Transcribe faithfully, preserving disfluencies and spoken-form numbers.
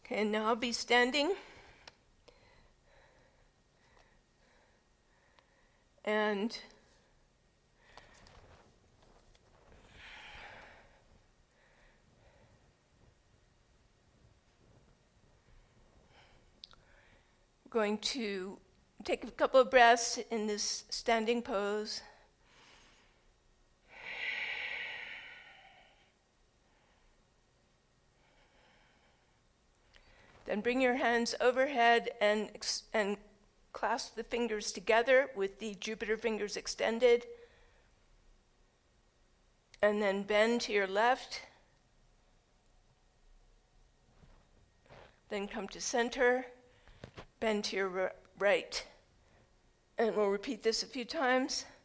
Okay, now I'll be standing. And going to take a couple of breaths in this standing pose. Then bring your hands overhead and and clasp the fingers together with the Jupiter fingers extended. And then bend to your left. Then come to center. Bend to your r- right. And we'll repeat this a few times.